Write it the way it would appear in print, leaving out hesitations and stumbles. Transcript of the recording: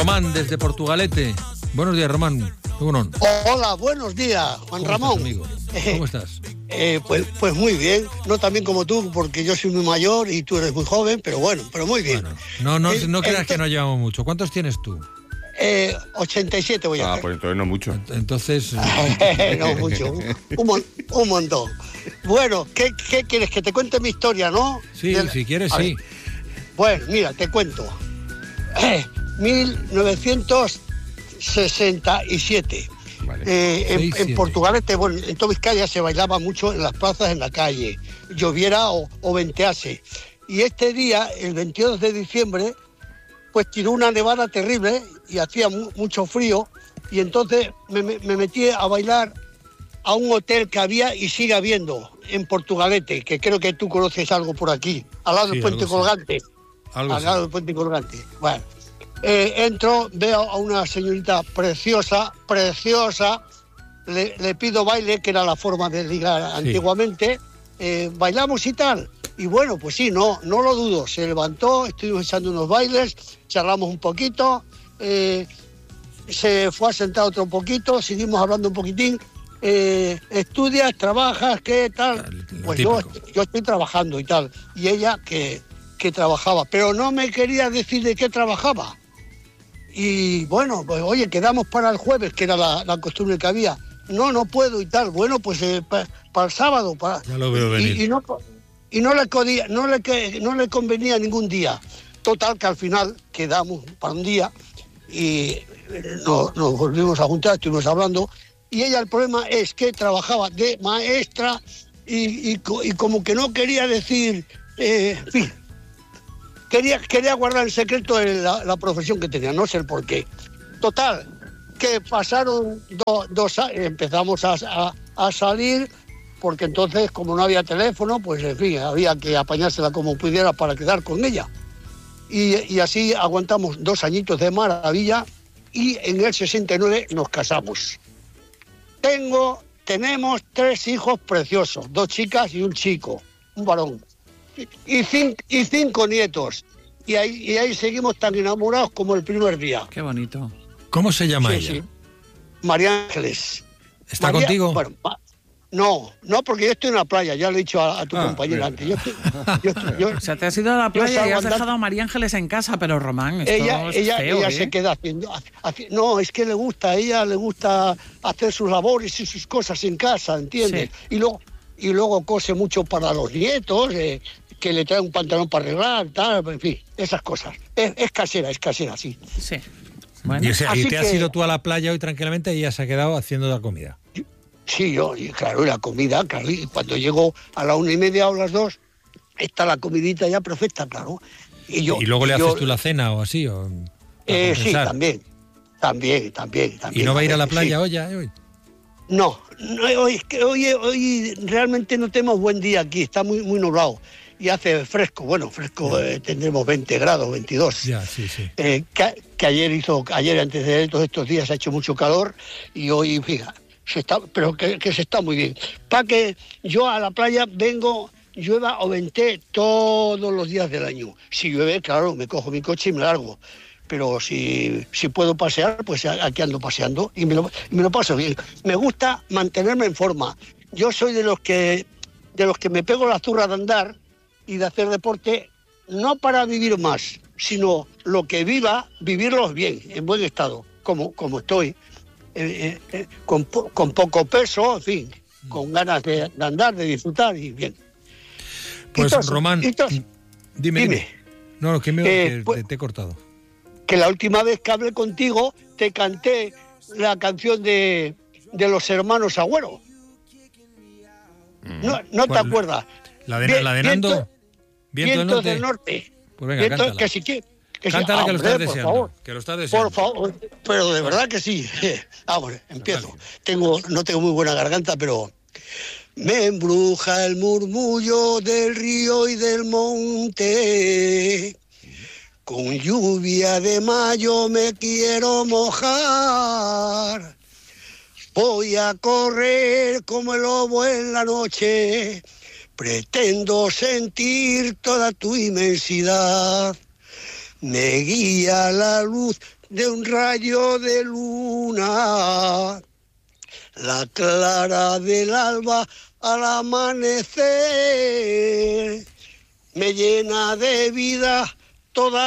Román desde Portugalete. Buenos días, Román. Hola, buenos días, Juan Ramón. Amigo? ¿Cómo estás? Pues muy bien, no tan bien como tú, porque yo soy muy mayor y tú eres muy joven, pero muy bien. Bueno, no creas que nos llevamos mucho. ¿Cuántos tienes tú? 87 voy a hacer. Pues entonces no mucho. Entonces... no mucho, un montón. Bueno, ¿qué quieres? Que te cuente mi historia, ¿no? Sí, si quieres, sí. Bueno, mira, te cuento. 1967. Vale. En Portugalete, bueno, en toda Vizcaya se bailaba mucho en las plazas, en la calle, lloviera o ventease. Y este día, el 22 de diciembre, pues tiró una nevada terrible y hacía mucho frío, y entonces me metí a bailar a un hotel que había y sigue habiendo en Portugalete, que creo que tú conoces algo por aquí, al lado del Puente Colgante. Al lado del Puente Colgante. Bueno, entro, veo a una señorita preciosa, le pido baile, que era la forma de ligar antiguamente, bailamos y tal. Y bueno, pues sí, no lo dudo, se levantó, estuvimos echando unos bailes, charlamos un poquito, se fue a sentar otro poquito, seguimos hablando un poquitín. ¿Estudias, trabajas, qué tal? Pues yo estoy trabajando y tal. Y ella que trabajaba, pero no me quería decir de qué trabajaba. Y bueno, pues oye, quedamos para el jueves, que era la costumbre que había. No puedo y tal. Bueno, pues para el sábado. Ya lo veo venir. Y no le convenía ningún día. Total, que al final quedamos para un día y nos volvimos a juntar, estuvimos hablando. Y ella, el problema es que trabajaba de maestra y como que no quería decir, en fin, quería guardar en secreto la profesión que tenía, no sé el por qué. Total, que pasaron 2 años, empezamos a salir, porque entonces, como no había teléfono, pues en fin, había que apañársela como pudiera para quedar con ella. Y así aguantamos 2 añitos de maravilla y en el 69 nos casamos. Tenemos 3 hijos preciosos, 2 chicas y un chico, un varón. Y 5 nietos. Y ahí seguimos tan enamorados como el primer día. Qué bonito. ¿Cómo se llama ella? Sí. María Ángeles. ¿Está contigo? Bueno, no, porque yo estoy en la playa, ya lo he dicho a tu compañera antes. O sea, te has ido a la playa y has dejado a María Ángeles en casa, pero Román, esto es feo, ella se queda haciendo... No, es que a ella le gusta hacer sus labores y sus cosas en casa, ¿entiendes? Sí. Y luego cose mucho para los nietos, que le trae un pantalón para arreglar, tal, en fin, esas cosas. Es casera, sí. Sí. Bueno. ¿Y te has ido tú a la playa hoy tranquilamente y ella se ha quedado haciendo la comida? Sí, claro, la comida, claro, y cuando llego a la 1:30 o las 2, está la comidita ya perfecta, claro. ¿Y luego le haces tú la cena o así? Sí, también. ¿Y no va a ir a la playa hoy? No, hoy realmente no tenemos buen día aquí, está muy nublado. Y hace fresco, tendremos 20 grados, 22. Ya, sí. Que ayer antes de todos estos días ha hecho mucho calor y hoy, fíjate, pero que se está muy bien. Para que yo a la playa vengo, llueva o vente todos los días del año. Si llueve, claro, me cojo mi coche y me largo. Pero si puedo pasear, pues aquí ando paseando y me lo paso bien. Me gusta mantenerme en forma. Yo soy de los que me pego la zurra de andar y de hacer deporte, no para vivir más, sino lo que vivirlos bien, en buen estado, como estoy. Con poco peso, en fin, con ganas de andar, de disfrutar y bien. Pues Román, dime. No, que te he cortado. Que la última vez que hablé contigo te canté la canción de los hermanos Agüero. ¿No te acuerdas? La de Nando. Viento del norte. Pues venga, cántala. Que sí que... Cántala, que lo estás deseando. Favor, que lo estás deseando. Por favor, pero de verdad que sí. Vamos, empiezo. No tengo muy buena garganta, pero... Me embruja el murmullo del río y del monte. Con lluvia de mayo me quiero mojar. Voy a correr como el lobo en la noche. Pretendo sentir toda tu inmensidad. me guía la luz de un rayo de luna, la clara del alba al amanecer, me llena de vida toda